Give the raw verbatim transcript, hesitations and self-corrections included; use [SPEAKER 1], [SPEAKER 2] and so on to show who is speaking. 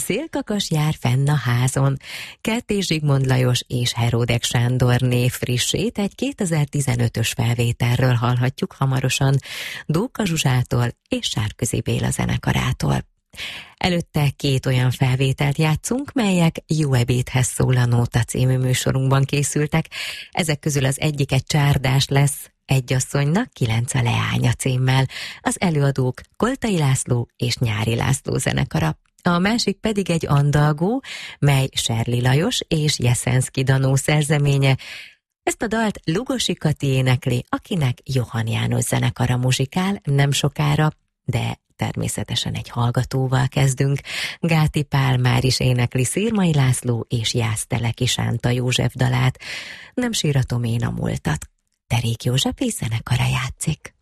[SPEAKER 1] Szélkakas jár fenn a házon. Kertész Zsigmond Lajos és Heródek Sándor név frissét egy kétezer-tizenötös felvételről hallhatjuk hamarosan Dóka Zsuzsától és Sárközi Béla zenekarától. Előtte két olyan felvételt játszunk, melyek Jó ebédhez szól a Nóta című műsorunkban készültek. Ezek közül az egyik egy csárdás lesz, Egy asszonynak kilenc a leánya címmel. Az előadók Koltai László és Nyári László zenekara. A másik pedig egy andalgó, mely Serli Lajos és Jeszenszky Danó szerzeménye. Ezt a dalt Lugosi Kati énekli, akinek Johann János zenekara muzsikál nem sokára, de természetesen egy hallgatóval kezdünk. Gáti Pál már is énekli Szirmai László és Jászteleki Sánta József dalát. Nem síratom én a múltat. Derék József és zenekara játszik.